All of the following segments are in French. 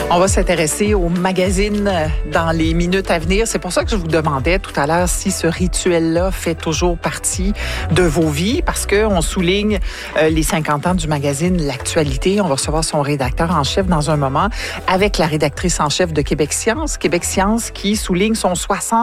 On va s'intéresser aux magazines dans les minutes à venir. C'est pour ça que je vous demandais tout à l'heure si ce rituel-là fait toujours partie de vos vies, parce qu'on souligne les 50 ans du magazine L'Actualité. On va recevoir son rédacteur en chef dans un moment avec la rédactrice en chef de Québec Science. Québec Science qui souligne son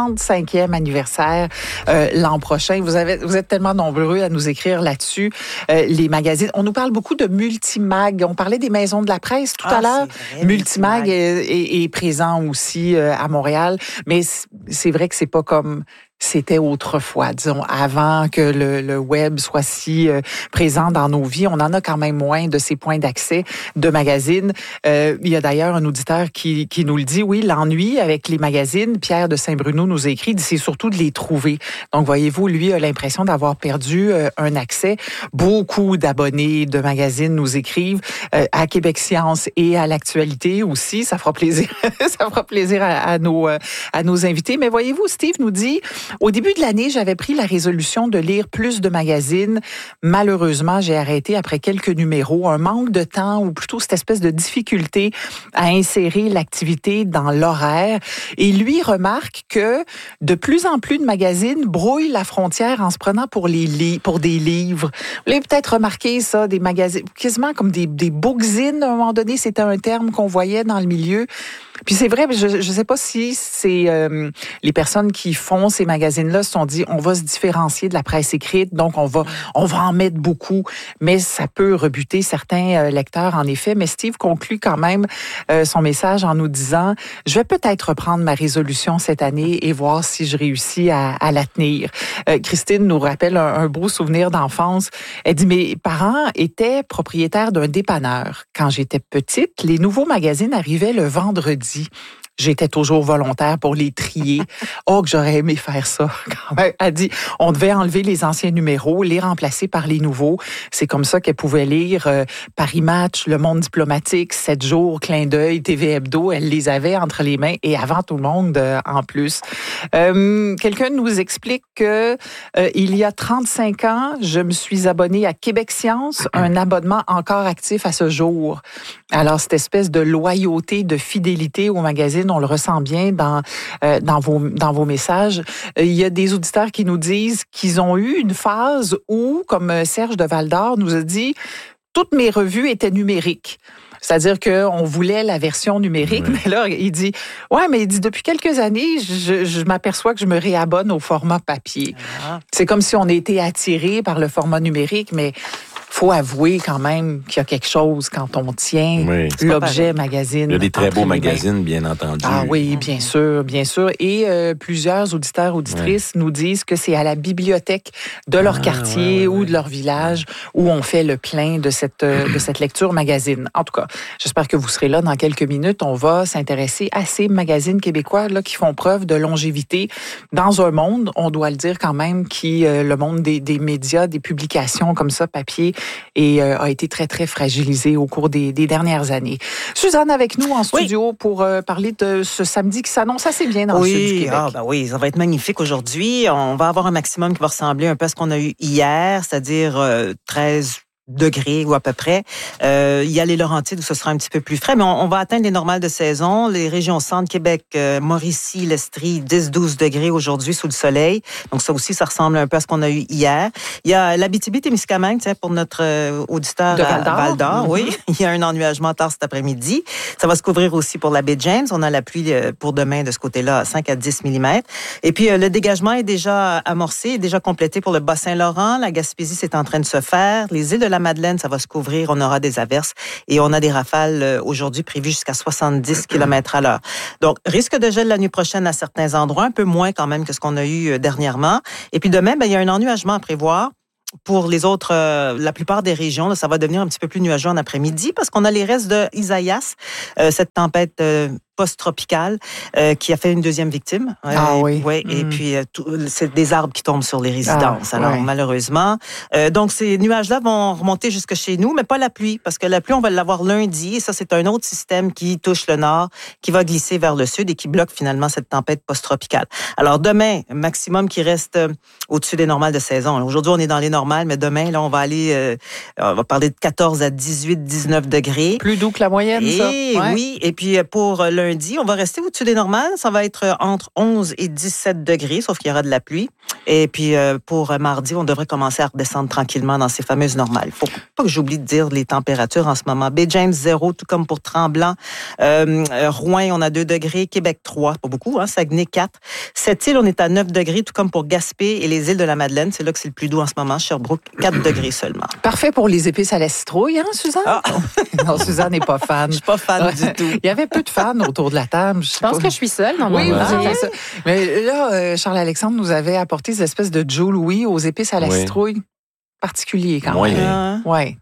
65e anniversaire l'an prochain. Vous êtes tellement nombreux à nous écrire là-dessus, les magazines. On nous parle beaucoup de Multimag. On parlait des maisons de la presse tout à l'heure. Multimag est présent aussi à Montréal, mais c'est vrai que c'est pas comme c'était autrefois, disons, avant que le web soit si présent dans nos vies. On en a quand même moins de ces points d'accès de magazines. Il y a d'ailleurs un auditeur qui nous le dit, oui, l'ennui avec les magazines, Pierre de Saint-Bruno nous a écrit, c'est surtout de les trouver. Donc, voyez-vous, lui a l'impression d'avoir perdu un accès. Beaucoup d'abonnés de magazines nous écrivent à Québec Science et à l'Actualité aussi. Ça fera plaisir, ça fera plaisir à nos invités. Mais voyez-vous, Steve nous dit, au début de l'année, j'avais pris la résolution de lire plus de magazines. Malheureusement, j'ai arrêté après quelques numéros. Un manque de temps ou plutôt cette espèce de difficulté à insérer l'activité dans l'horaire. Et lui remarque que de plus en plus de magazines brouillent la frontière en se prenant pour des livres. Vous l'avez peut-être remarqué ça, des magazines, quasiment comme des bookzines à un moment donné. C'était un terme qu'on voyait dans le milieu. Puis c'est vrai, je ne sais pas si c'est les personnes qui font ces magazines-là se sont dit, on va se différencier de la presse écrite, donc on va en mettre beaucoup, mais ça peut rebuter certains lecteurs en effet. Mais Steve conclut quand même son message en nous disant, je vais peut-être reprendre ma résolution cette année et voir si je réussis à la tenir. Christine nous rappelle un beau souvenir d'enfance. Elle dit, mes parents étaient propriétaires d'un dépanneur. Quand j'étais petite, les nouveaux magazines arrivaient le vendredi. J'étais toujours volontaire pour les trier. Oh, que j'aurais aimé faire ça. Quand même. Elle dit, on devait enlever les anciens numéros, les remplacer par les nouveaux. C'est comme ça qu'elle pouvait lire Paris Match, Le Monde diplomatique, 7 jours, Clin d'œil, TV Hebdo. Elle les avait entre les mains et avant tout le monde en plus. Quelqu'un nous explique que il y a 35 ans, je me suis abonnée à Québec Science, un abonnement encore actif à ce jour. Alors, cette espèce de loyauté, de fidélité au magazine, on le ressent bien dans vos messages. Il y a des auditeurs qui nous disent qu'ils ont eu une phase où, comme Serge de Val-d'Or nous a dit, toutes mes revues étaient numériques. C'est-à-dire qu'on voulait la version numérique, oui. Mais là, il dit, depuis quelques années, je m'aperçois que je me réabonne au format papier. Ah. C'est comme si on était attiré par le format numérique, mais faut avouer quand même qu'il y a quelque chose quand on tient l'objet magazine. Il y a des très beaux magazines, bien entendu. Ah oui, bien sûr, bien sûr. Et plusieurs auditeurs, auditrices nous disent que c'est à la bibliothèque de leur quartier ou de leur village où on fait le plein de cette lecture magazine. En tout cas, j'espère que vous serez là dans quelques minutes. On va s'intéresser à ces magazines québécois là qui font preuve de longévité dans un monde, on doit le dire quand même, le monde des médias, des publications comme ça, papier, et a été très, très fragilisé au cours des dernières années. Suzanne avec nous en studio pour parler de ce samedi qui s'annonce assez bien dans le sud du Québec. Oui, ça va être magnifique aujourd'hui. On va avoir un maximum qui va ressembler un peu à ce qu'on a eu hier, c'est-à-dire 13 degrés ou à peu près. Il y a les Laurentides où ce sera un petit peu plus frais, mais on va atteindre les normales de saison. Les régions centre, Québec, Mauricie, l'Estrie, 10-12 degrés aujourd'hui sous le soleil. Donc ça aussi, ça ressemble un peu à ce qu'on a eu hier. Il y a l'Abitibi-Témiscamingue, pour notre auditeur de Val-d'Or. Oui, il y a un ennuagement tard cet après-midi. Ça va se couvrir aussi pour la baie James. On a la pluie pour demain de ce côté-là à 5 à 10 mm. Et puis le dégagement est déjà amorcé, est déjà complété pour le Bas-Saint-Laurent. La Gaspésie, c'est en train de se faire. Les îles de la Madeleine, ça va se couvrir, on aura des averses et on a des rafales aujourd'hui prévues jusqu'à 70 km/h. Donc, risque de gel la nuit prochaine à certains endroits, un peu moins quand même que ce qu'on a eu dernièrement. Et puis demain, il y a un ennuagement à prévoir. Pour les autres, la plupart des régions, là, ça va devenir un petit peu plus nuageux en après-midi parce qu'on a les restes de Isaias, cette tempête post-tropicale qui a fait une deuxième victime. Oui. Ouais, et puis, c'est des arbres qui tombent sur les résidences. Alors, malheureusement. Donc, ces nuages-là vont remonter jusque chez nous, mais pas la pluie, parce que la pluie, on va l'avoir lundi. Et ça, c'est un autre système qui touche le nord, qui va glisser vers le sud et qui bloque finalement cette tempête post-tropicale. Alors, demain, maximum qui reste au-dessus des normales de saison. Aujourd'hui, on est dans les normales, mais demain, là, on va parler de 14 à 18, 19 degrés. Plus doux que la moyenne, ça? Oui. Et puis, pour lundi, on va rester au-dessus des normales. Ça va être entre 11 et 17 degrés, sauf qu'il y aura de la pluie. Et puis, pour mardi, on devrait commencer à redescendre tranquillement dans ces fameuses normales. Il faut pas que j'oublie de dire les températures en ce moment. Baie James, 0, tout comme pour Tremblant. Rouen, on a 2 degrés. Québec, 3, pas beaucoup. Saguenay, 4. Cette-Île, on est à 9 degrés, tout comme pour Gaspé et les îles de la Madeleine. C'est là que c'est le plus doux en ce moment. Sherbrooke, 4 degrés seulement. Parfait pour les épices à la citrouille, Suzanne? Non, Suzanne n'est pas fan. Je suis pas fan du tout. Il y avait peu de fans autour de la table. Je pense que je suis seule dans mon ça. Mais là, Charles-Alexandre nous avait apporté ces espèces de Joe Louis aux épices à la citrouille. Particulier quand même. Oui,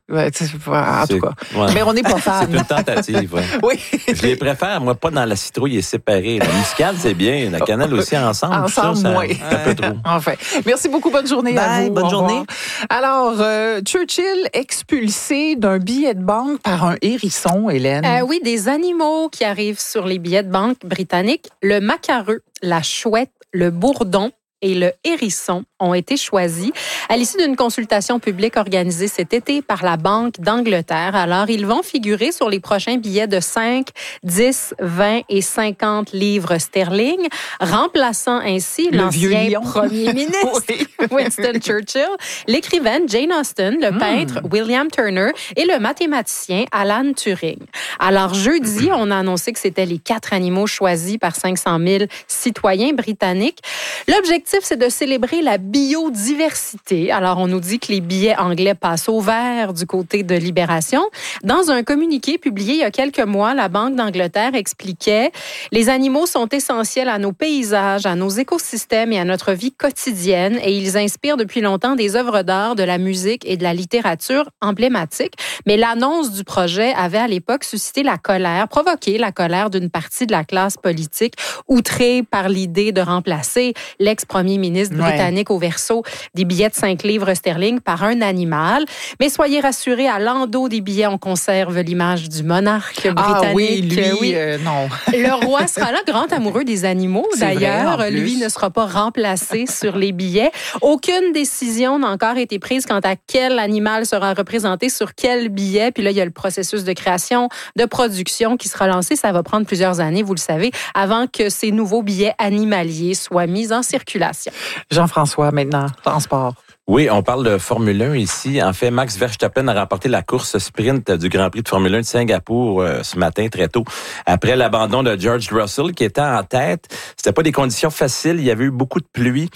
en tout cas. Ouais. Mais on n'est pas fan. C'est une tentative. Ouais. Oui. Je les préfère, moi, pas dans la citrouille et séparée. La muscade, c'est bien. La cannelle aussi ensemble. Ensemble, ça, oui. C'est un peu trop. Enfin. Merci beaucoup. Bonne journée à vous. Bonne journée. Alors, Churchill expulsé d'un billet de banque par un hérisson, Hélène. Oui, des animaux qui arrivent sur les billets de banque britanniques. Le macareux, la chouette, le bourdon et le hérisson ont été choisis à l'issue d'une consultation publique organisée cet été par la Banque d'Angleterre. Alors, ils vont figurer sur les prochains billets de 5, 10, 20 et 50 livres sterling, remplaçant ainsi l'ancien premier ministre Winston Churchill, l'écrivaine Jane Austen, le peintre William Turner et le mathématicien Alan Turing. Alors, jeudi, on a annoncé que c'était les 4 animaux choisis par 500 000 citoyens britanniques. L'objectif, c'est de célébrer la biodiversité. Alors, on nous dit que les billets anglais passent au vert du côté de Libération. Dans un communiqué publié il y a quelques mois, la Banque d'Angleterre expliquait « Les animaux sont essentiels à nos paysages, à nos écosystèmes et à notre vie quotidienne et ils inspirent depuis longtemps des œuvres d'art, de la musique et de la littérature emblématiques. » Mais l'annonce du projet avait à l'époque suscité provoqué la colère d'une partie de la classe politique, outrée par l'idée de remplacer l'ex-premier ministre britannique au verso des billets de 5 livres sterling par un animal. Mais soyez rassurés, à l'endos des billets, on conserve l'image du monarque britannique. Oui, lui, non. Le roi sera là, grand amoureux des animaux. D'ailleurs, vrai, lui ne sera pas remplacé sur les billets. Aucune décision n'a encore été prise quant à quel animal sera représenté sur quel billet. Puis là, il y a le processus de création, de production qui sera lancé. Ça va prendre plusieurs années, vous le savez, avant que ces nouveaux billets animaliers soient mis en circulation. Jean-François, maintenant, en sport. Oui, on parle de Formule 1 ici. En fait, Max Verstappen a remporté la course sprint du Grand Prix de Formule 1 de Singapour ce matin très tôt. Après l'abandon de George Russell qui était en tête, c'était pas des conditions faciles. Il y avait eu beaucoup de pluie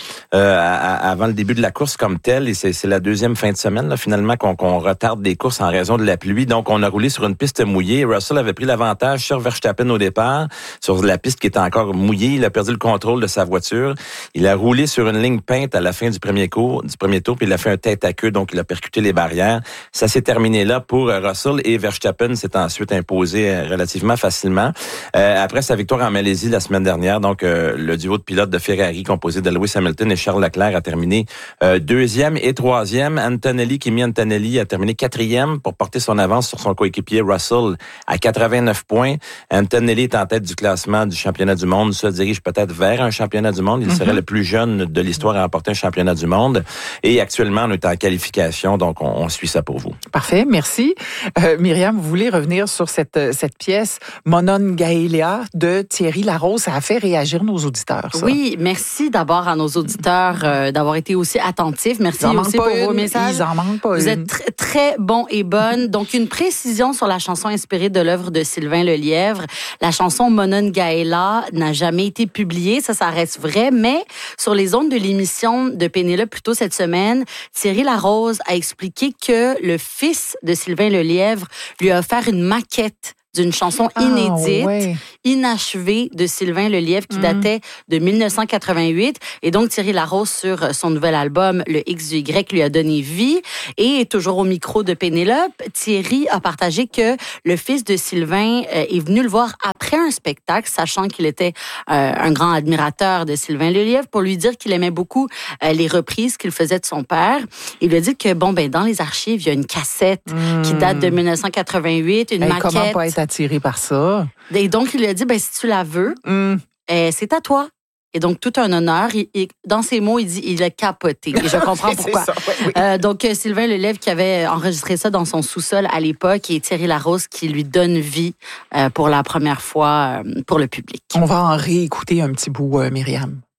avant le début de la course comme telle. Et c'est la deuxième fin de semaine là, finalement qu'on retarde des courses en raison de la pluie. Donc, on a roulé sur une piste mouillée. Russell avait pris l'avantage sur Verstappen au départ, sur la piste qui était encore mouillée. Il a perdu le contrôle de sa voiture. Il a roulé sur une ligne peinte à la fin du premier tour, puis il a fait un tête à queue, donc il a percuté les barrières. Ça s'est terminé là pour Russell et Verstappen s'est ensuite imposé relativement facilement. Après sa victoire en Malaisie la semaine dernière, donc le duo de pilotes de Ferrari composé de Lewis Hamilton et Charles Leclerc a terminé deuxième et troisième. Kimi Antonelli a terminé quatrième pour porter son avance sur son coéquipier Russell à 89 points. Antonelli est en tête du classement du championnat du monde, se dirige peut-être vers un championnat du monde. Il serait le plus jeune de l'histoire à remporter un championnat du monde. Et actuellement, on est en qualification, donc on suit ça pour vous. Parfait, merci. Myriam, vous voulez revenir sur cette pièce Monongahela de Thierry Larose. Ça a fait réagir nos auditeurs, ça. Oui, merci d'abord à nos auditeurs d'avoir été aussi attentifs. Merci aussi pour vos messages. Ils en manquent pas Vous une. êtes très, très bons et bonnes. Donc, une précision sur la chanson inspirée de l'œuvre de Sylvain Lelièvre. La chanson Monongahela n'a jamais été publiée. Ça reste vrai. Mais sur les ondes de l'émission de Pénélope plus tôt cette semaine, Thierry Larose a expliqué que le fils de Sylvain Lelièvre lui a offert une maquette d'une chanson inédite, inachevée de Sylvain Lelièvre qui datait de 1988. Et donc, Thierry Larose, sur son nouvel album, Le X du Y, lui a donné vie. Et toujours au micro de Pénélope, Thierry a partagé que le fils de Sylvain est venu le voir après un spectacle, sachant qu'il était un grand admirateur de Sylvain Lelièvre, pour lui dire qu'il aimait beaucoup les reprises qu'il faisait de son père. Il lui a dit que, dans les archives, il y a une cassette qui date de 1988, une maquette. Comment pas être attiré par ça? Et donc, il lui a dit, si tu la veux, c'est à toi. Et donc, tout un honneur. Dans ses mots, il dit, il a capoté. Et je comprends pourquoi. Ça, donc, Sylvain Lelièvre qui avait enregistré ça dans son sous-sol à l'époque et Thierry Larose qui lui donne vie pour la première fois pour le public. On va en réécouter un petit bout, Myriam.